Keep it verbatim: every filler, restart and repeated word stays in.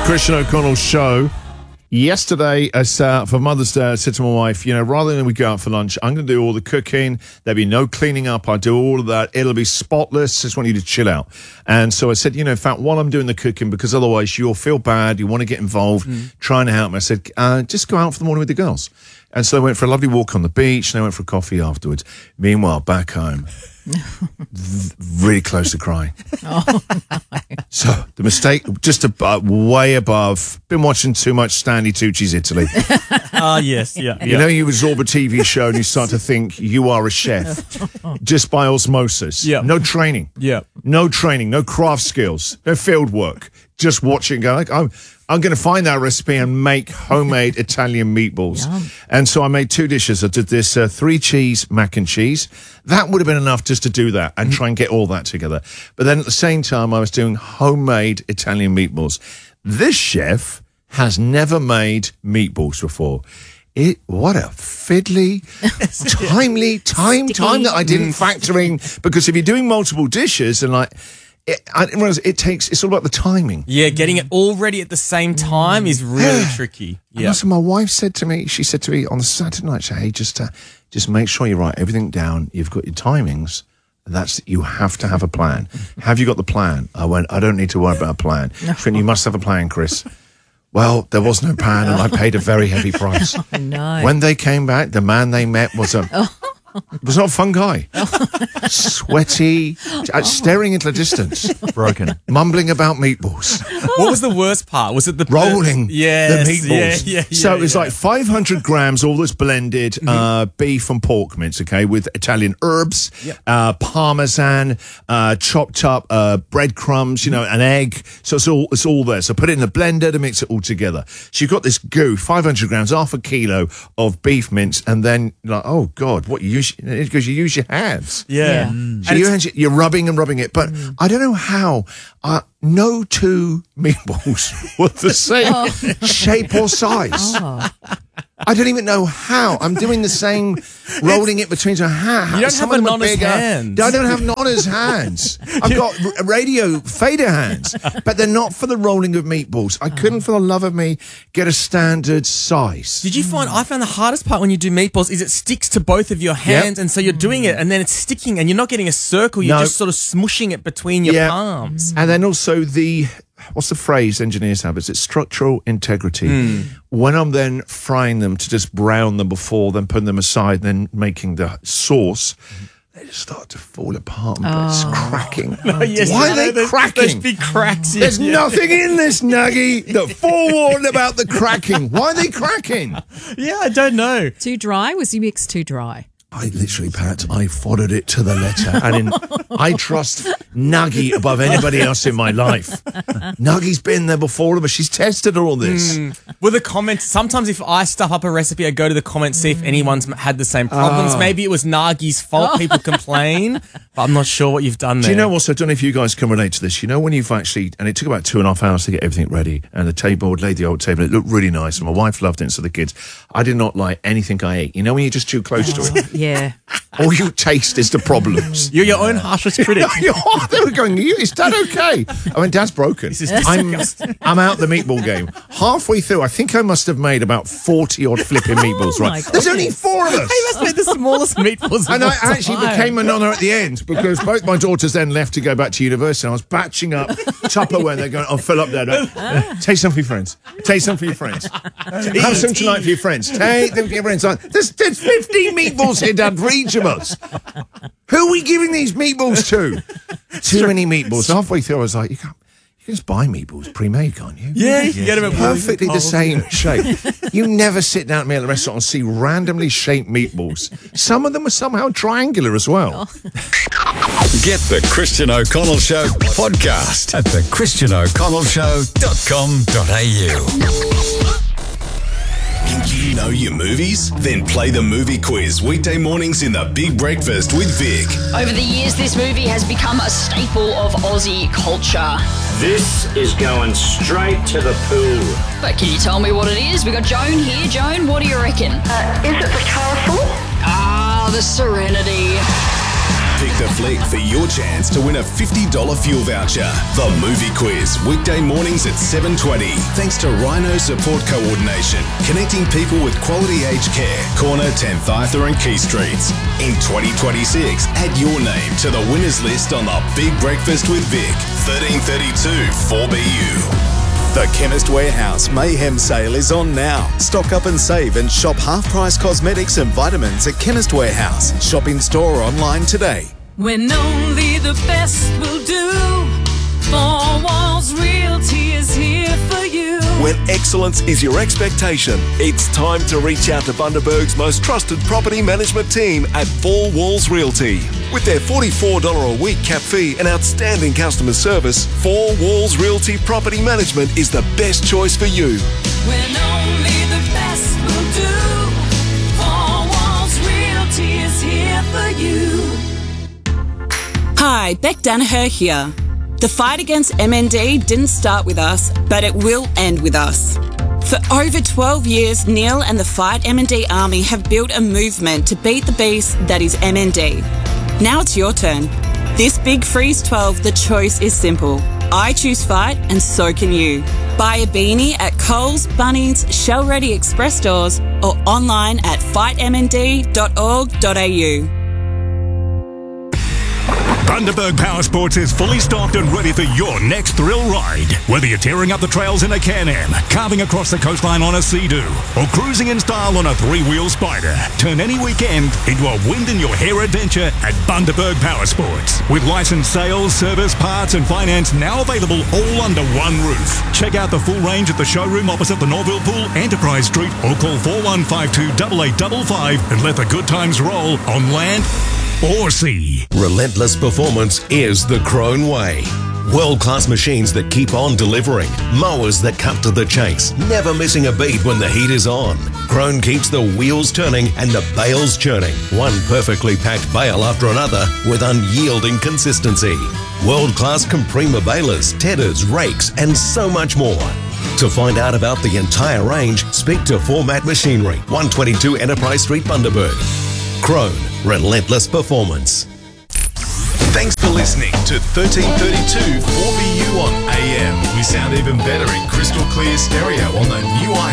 Christian O'Connell Show. Yesterday, as, uh, for Mother's Day, I said to my wife, you know, rather than we go out for lunch, I'm going to do all the cooking. There'll be no cleaning up. I'll do all of that. It'll be spotless. Just want you to chill out. And so I said, you know, in fact, while I'm doing the cooking, because otherwise you'll feel bad, you want to get involved, mm. trying to help me. I said, uh, just go out for the morning with the girls. And so they went for a lovely walk on the beach, and they went for a coffee afterwards. Meanwhile, back home, really close to crying. Oh, no. So the mistake, just a, way above, been watching too much Stanley Tucci's Italy. Ah, uh, yes, yeah. You yeah. know, you absorb a T V show and you start to think you are a chef just by osmosis. Yeah. No training. Yeah. No training, no craft skills, no field work. Just watching, going, I'm, I'm going to find that recipe and make homemade Italian meatballs. Yum. And so I made two dishes. I did this uh, three cheese mac and cheese. That would have been enough just to do that and try and get all that together. But then at the same time, I was doing homemade Italian meatballs. This chef has never made meatballs before. It, what a fiddly, timely, time, time that I didn't factor in. Because if you're doing multiple dishes and like, It, I didn't realize it takes, it's all about the timing. Yeah, getting it all ready at the same time is really tricky. Yeah. And so my wife said to me, she said to me on the Saturday night, she said, hey, just, uh, just make sure you write everything down. You've got your timings. That's, you have to have a plan. Have you got the plan? I went, I don't need to worry about a plan. She went, you must have a plan, Chris. Well, there was no plan and I paid a very heavy price. Oh, no. When they came back, the man they met was a... Oh. It was not a fun guy. Sweaty, uh, staring into the distance. Broken. Mumbling about meatballs. What was the worst part? Was it the... Rolling yes, the meatballs. Yeah, yeah, so yeah, it was yeah. like five hundred grams, all this blended mm-hmm. uh, beef and pork mince, okay, with Italian herbs, yep. uh, parmesan, uh, chopped up uh, breadcrumbs, you know, an egg. So it's all, it's all there. So put it in the blender to mix it all together. So you've got this goo, five hundred grams, half a kilo of beef mince, and then like, oh, God, what you use? Because you use your hands. Yeah. yeah. Mm. So you hands, you're rubbing and rubbing it. But mm. I don't know how uh, no two meatballs were the same oh. shape or size. Oh. I don't even know how. I'm doing the same, rolling it between. So how? You don't Some have of a them are Nonna's bigger. hands. I don't have Nonna's hands. I've got radio fader hands, but they're not for the rolling of meatballs. I couldn't, for the love of me, get a standard size. Did you find, I found the hardest part when you do meatballs is it sticks to both of your hands, yep. and so you're doing it, and then it's sticking, and you're not getting a circle, you're no. just sort of smushing it between your yep. palms. And then also the... What's the phrase engineers have? Is it structural integrity? Mm. When I'm then frying them to just brown them before, then putting them aside, then making the sauce, they just start to fall apart and oh. it's cracking. No, yes, Why are they there's, cracking? There's big cracks. There's yeah. nothing in this nugget that forewarned about the cracking. Why are they cracking? Yeah, I don't know. Too dry? Was your mix too dry? I literally, Pat, I followed it to the letter. And in, I trust Nuggie above anybody else in my life. Nuggie's been there before us. She's tested all this. Mm. Well, the comments, sometimes if I stuff up a recipe, I go to the comments, see if anyone's had the same problems. Oh. Maybe it was Nagi's fault. Oh. People complain, but I'm not sure what you've done there. Do you know also, I don't know if you guys can relate to this. You know when you've actually, and it took about two and a half hours to get everything ready, and the table, laid the old table, it looked really nice, and my wife loved it, and so the kids. I did not like anything I ate. You know when you're just too close to it? Yeah. All you taste is the problems. You're your own harshest critic. They were going, is Dad okay? I went, Dad's broken. This is I'm, I'm out the meatball game. Halfway through, I think I must have made about forty odd flipping meatballs, oh right? There's only four of us. He must make the smallest meatballs. And of I all actually time. became a nonna at the end because both my daughters then left to go back to university. And I was batching up Tupperware. They're going, I'll fill up there. Like, take some for your friends. Take some for your friends. Have some tonight for your friends. Take them for your friends. Like, there's, there's fifteen meatballs here, Dad, for each of us. Who are we giving these meatballs to? Too many meatballs. Halfway through, I was like, you can't. You can just buy meatballs pre-made, can't you? Yeah, you can get them at perfectly the same shape. You never sit down at me at the restaurant and see randomly shaped meatballs. Some of them are somehow triangular as well. Get the Christian O'Connell Show podcast at the christian o'connell show dot com dot a u. Think you know your movies? Then play the movie quiz weekday mornings in the Big Breakfast with Vic. Over the years, this movie has become a staple of Aussie culture. This is going straight to the poo. But can you tell me what it is? We got Joan here. Joan, what do you reckon? Uh, is it the Castle? Ah, the Serenity. Pick the Flick for your chance to win a fifty dollars fuel voucher. The Movie Quiz, weekday mornings at seven twenty. Thanks to Rhino Support Coordination, connecting people with quality aged care. Corner, tenth Arthur and Key Streets. In twenty twenty-six, add your name to the winners list on the Big Breakfast with Vic, thirteen thirty-two four B U. The Chemist Warehouse Mayhem Sale is on now. Stock up and save and shop half-price cosmetics and vitamins at Chemist Warehouse. Shop in store or online today. When only the best will do, Four Walls Realty is here for you. When excellence is your expectation, it's time to reach out to Bundaberg's most trusted property management team at Four Walls Realty. With their forty-four dollars a week cap fee and outstanding customer service, Four Walls Realty Property Management is the best choice for you. When only the best will do, Four Walls Realty is here for you. Hi, Beck Danaher here. The fight against M N D didn't start with us, but it will end with us. For over twelve years, Neil and the Fight M N D Army have built a movement to beat the beast that is M N D. Now it's your turn. This Big Freeze twelve, the choice is simple. I choose Fight and so can you. Buy a beanie at Coles, Bunnings, Shell Ready Express stores or online at fight m n d dot org dot a u. Bundaberg Power Sports is fully stocked and ready for your next thrill ride. Whether you're tearing up the trails in a Can-Am, carving across the coastline on a Sea-Doo, or cruising in style on a three-wheel Spider, turn any weekend into a wind-in-your-hair adventure at Bundaberg Power Sports. With licensed sales, service, parts and finance now available all under one roof. Check out the full range at the showroom opposite the Norville Pool, Enterprise Street, or call four one five two, eight eight five five and let the good times roll on land or sea. Relentless performance is the Crone way. World-class machines that keep on delivering. Mowers that cut to the chase, never missing a beat when the heat is on. Crone keeps the wheels turning and the bales churning. One perfectly packed bale after another with unyielding consistency. World-class Comprima balers, tedders, rakes and so much more. To find out about the entire range, speak to Format Machinery, one twenty-two Enterprise Street, Bundaberg. Crone, relentless performance. Thanks for listening to thirteen thirty-two four B U on A M. We sound even better in crystal clear stereo on the new i